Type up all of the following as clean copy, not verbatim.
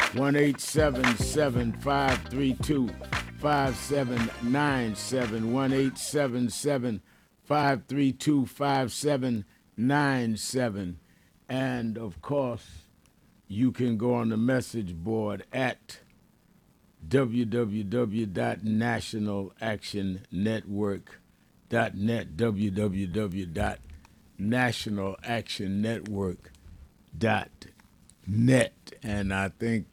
1-877-532-5797, 1-877-532-5797. And of course, you can go on the message board at www.nationalactionnetwork.net, www.nationalactionnetwork.net. And I think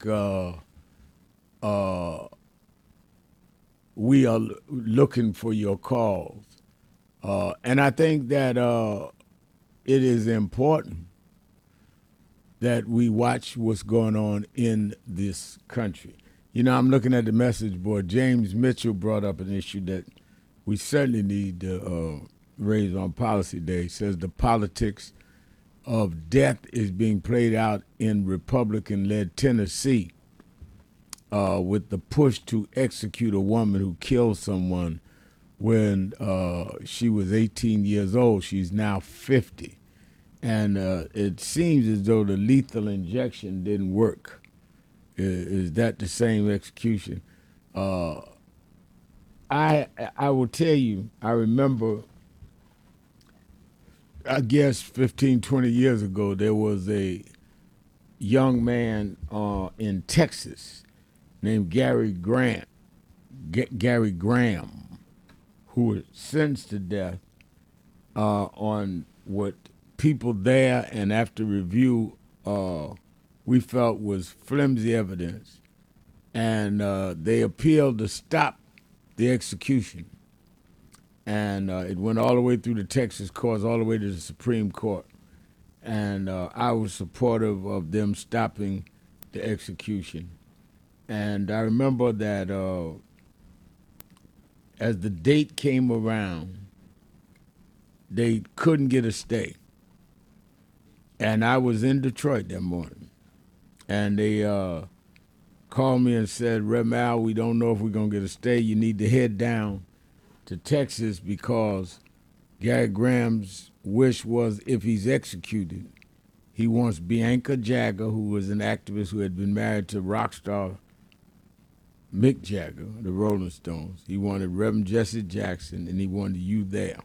we are looking for your calls. And I think that it is important that we watch what's going on in this country. You know, I'm looking at the message board. James Mitchell brought up an issue that we certainly need to raise on Policy Day. He says the politics of death is being played out in Republican-led Tennessee with the push to execute a woman who killed someone when she was 18 years old. She's now 50. And it seems as though the lethal injection didn't work. Is that the same execution? I will tell you, I remember, I guess 15, 20 years ago, there was a young man in Texas named Gary Graham, who was sentenced to death on what people there and after review we felt was flimsy evidence, and they appealed to stop the execution, and it went all the way through the Texas courts, all the way to the Supreme Court, and I was supportive of them stopping the execution. And I remember that as the date came around, they couldn't get a stay. And I was in Detroit that morning. And they called me and said, Rev. Al, we don't know if we're going to get a stay. You need to head down to Texas because Gary Graham's wish was if he's executed, he wants Bianca Jagger, who was an activist who had been married to rock star Mick Jagger, the Rolling Stones. He wanted Reverend Jesse Jackson, and he wanted you there.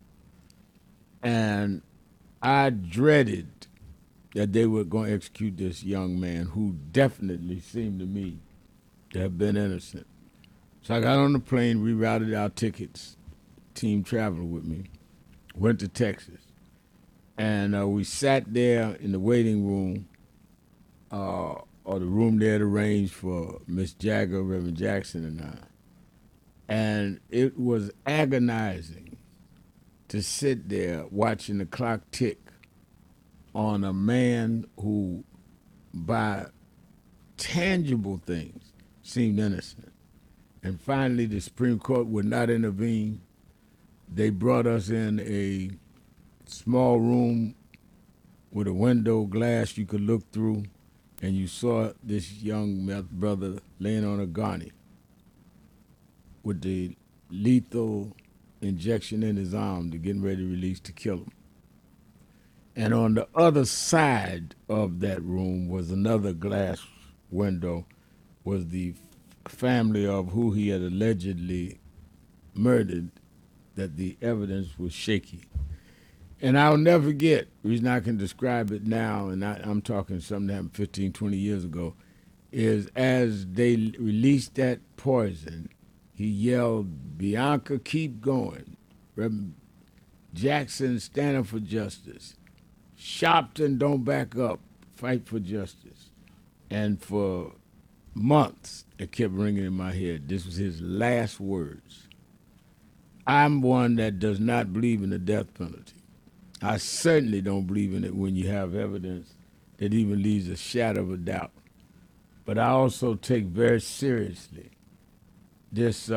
And I dreaded that they were going to execute this young man who definitely seemed to me to have been innocent. So I got on the plane, rerouted our tickets, team traveling with me, went to Texas. And we sat there in the waiting room, or the room they had arranged for Miss Jagger, Reverend Jackson, and I. And it was agonizing to sit there watching the clock tick on a man who, by tangible things, seemed innocent. And finally, the Supreme Court would not intervene. They brought us in a small room with a window glass you could look through, and you saw this young brother laying on a gurney with the lethal injection in his arm to getting ready to release to kill him. And on the other side of that room was another glass window, was the family of who he had allegedly murdered, that the evidence was shaky. And I'll never forget, the reason I can describe it now, and I'm talking something that happened 15, 20 years ago, is as they released that poison, he yelled, Bianca, keep going. Reverend Jackson, standing for justice. Sharpton, don't back up. Fight for justice. And for months, it kept ringing in my head. This was his last words. I'm one that does not believe in the death penalty. I certainly don't believe in it when you have evidence that even leaves a shadow of a doubt. But I also take very seriously this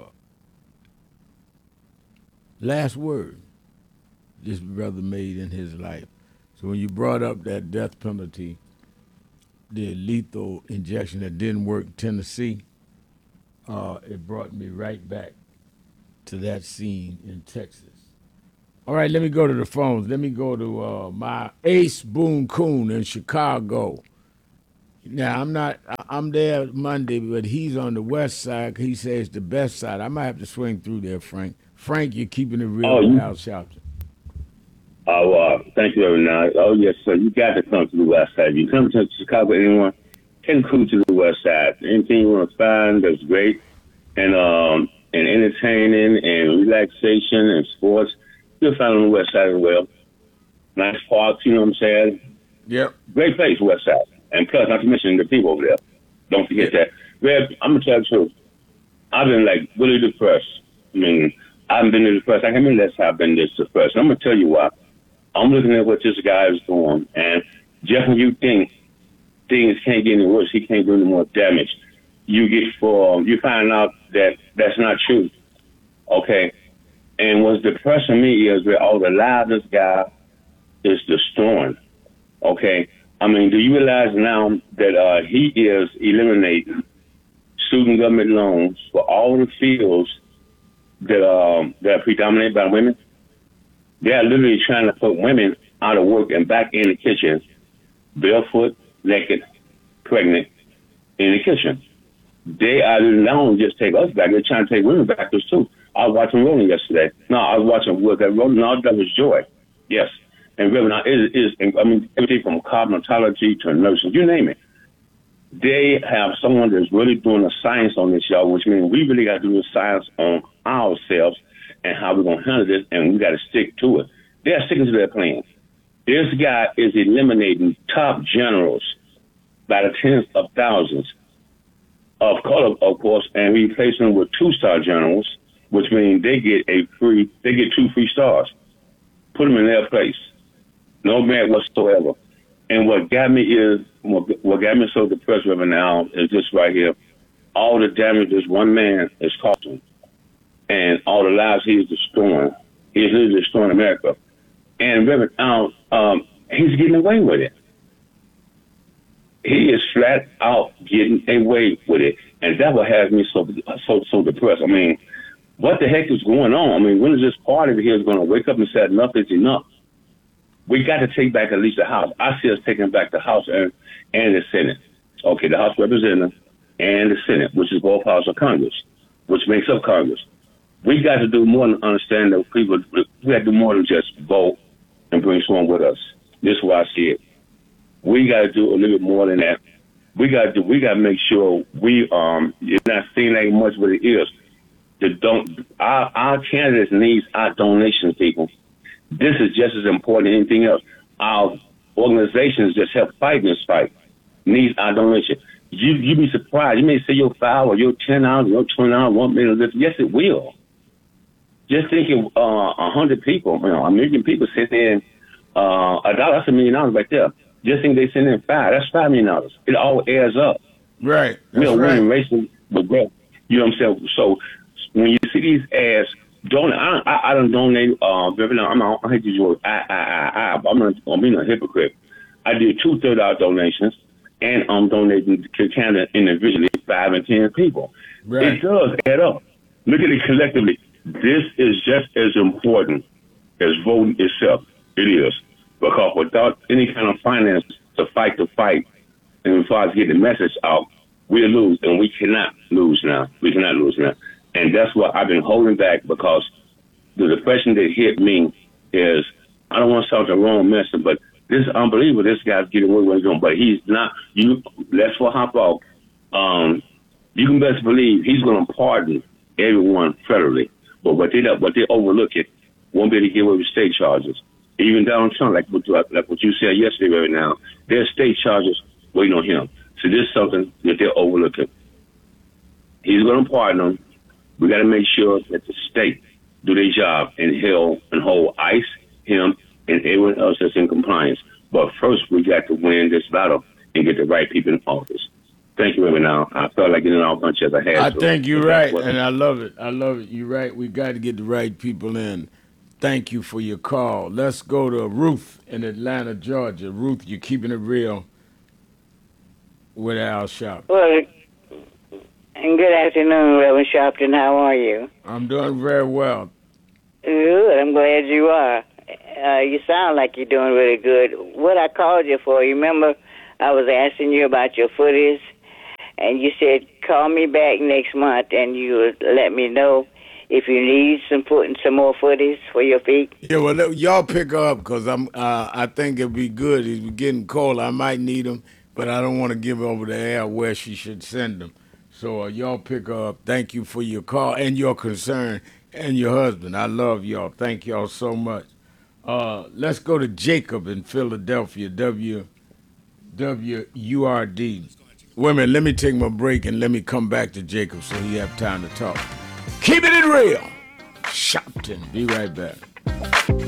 last word this brother made in his life. So when you brought up that death penalty, the lethal injection that didn't work in Tennessee, it brought me right back to that scene in Texas. All right, let me go to the phones. Let me go to my Ace Boone Coon in Chicago. Now I'm not. I'm there Monday, but he's on the west side. He says the best side. I might have to swing through there, Frank. Frank, you're keeping it real Oh, with you. Al Sharpton. Oh, thank you very much. Oh, yes, sir. You got to come to the West Side. You come to Chicago, anyone can come to the West Side. Anything you want to find that's great and entertaining and relaxation and sports, you'll find on the West Side as well. Nice parks, you know what I'm saying? Yep. Great place, West Side. And plus, not to mention the people over there. Don't forget Yeah. that. Red, I'm gonna tell you the truth. I've been like really depressed. I mean, I haven't been this depressed. I can't remember last time I've been this depressed. I'm gonna tell you why. I'm looking at what this guy is doing, and just when you think things can't get any worse, he can't do any more damage. You find out that that's not true. Okay, and what's depressing me is that all the lies this guy is destroying. Okay, I mean, do you realize now that he is eliminating student government loans for all the fields that are predominated by women? They are literally trying to put women out of work and back in the kitchen, barefoot, naked, pregnant, in the kitchen. They are not only just take us back, they're trying to take women back us too. I was watching Rolling yesterday. No, I was watching work at Rolling. No, that was Joy. Yes. And really, now it is, I mean, everything from cosmetology to nursing, you name it. They have someone that's really doing the science on this, y'all, which means we really got to do the science on ourselves and how we're going to handle this, and we got to stick to it. They're sticking to their plan. This guy is eliminating top generals by the tens of thousands of color, of course, and replacing them with two-star generals, which means they get two free stars. Put them in their place. No merit whatsoever. And what got me so depressed right now is this right here. All the damage this one man is causing and all the lives he's destroying. He's literally destroying America. And Reverend Al, he's getting away with it. He is flat out getting away with it. And that what has me so depressed. I mean, what the heck is going on? I mean, when is this party over here going to wake up and say enough is enough? We got to take back at least the House. I see us taking back the House and the Senate. Okay, the House of Representatives and the Senate, which is both houses of Congress, which makes up Congress. We got to do more than understand that people. We got to do more than just vote and bring someone with us. This is why I see it. We got to do a little bit more than that. We got to make sure it's not seen like much, but it is. Our candidates needs our donations, people. This is just as important as anything else. Our organizations just help fight this fight. Needs our donation. You be surprised. You may say your $5 or your $10 or your $20 won't make a difference. Yes, it will. Just thinking 100 people, a million people send in $1. That's $1 million right there. Just think they send in five. That's $5 million. It all adds up. Right. We are winning races with growth. You know what I'm saying? So when you see these ads, I don't donate. I hate to use the word. I'm not being a hypocrite. I did 2 $30 donations, and I'm donating to Canada individually 5 and 10 people. Right. It does add up. Look at it collectively. This is just as important as voting itself. It is, because without any kind of finance to fight the fight, and as far as getting the message out, we lose, and we cannot lose now. We cannot lose now. And that's what I've been holding back, because the depression that hit me is, I don't want to sound the wrong message, but this is unbelievable. This guy's getting away with what he's doing, but he's not. Let's hop off. You can best believe he's going to pardon everyone federally, but what they overlook it won't be able to get away with state charges. Even Donald Trump, like what you said yesterday, right now, there's state charges waiting on him. So this is something that they're overlooking. He's going to pardon them. We got to make sure that the state do their job and hold ICE, him, and everyone else that's in compliance. But first, we got to win this battle and get the right people in office. Thank you, Reverend. Now I felt like getting all bunch as I had. I think you're right, and I love it. I love it. You're right. We got to get the right people in. Thank you for your call. Let's go to Ruth in Atlanta, Georgia. Ruth, you're keeping it real with Al Sharpton. Well, and good afternoon, Reverend Sharpton. How are you? I'm doing very well. Good. I'm glad you are. You sound like you're doing really good. What I called you for, you remember I was asking you about your footies, and you said call me back next month, and you would let me know if you need some more footies for your feet. Yeah, well, y'all pick her up because I think it'd be good. It's getting cold. I might need them, but I don't want to give over the air where she should send them. So y'all pick her up. Thank you for your call and your concern and your husband. I love y'all. Thank y'all so much. Let's go to Jacob in Philadelphia, WURD. Wait a minute, let me take my break and let me come back to Jacob so he have time to talk. Keep it real. Shopton. Be right back.